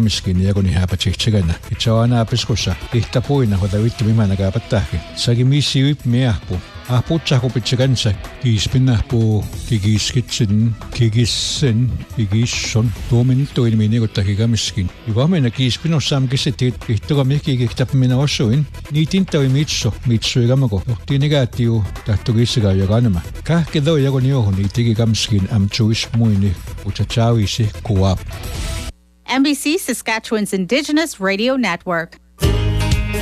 kamiskin ja kuni hääpä tsihtsegana. Itse aina peskussa. Ihta puina, hota vittu mimana kaapattahki. Sagi missi ypmi ahpu. Ahpuutsahu pitsegansa. Kiispinnahpu kikiskitsin, kikissen, kikisson. Tuomin toimini kottahi kamiskin. Ivamena kiispinossam kisetit ihtoga mihki kihtapmina osuin. Niitin toi mitsu ikamako. Johti negatiu tahtu kissega ja kanema. Kahke doi jago niohun niitigi kamiskin amtsuis muini. Utsachawisi kuap. NBC Saskatchewan's Indigenous Radio Network.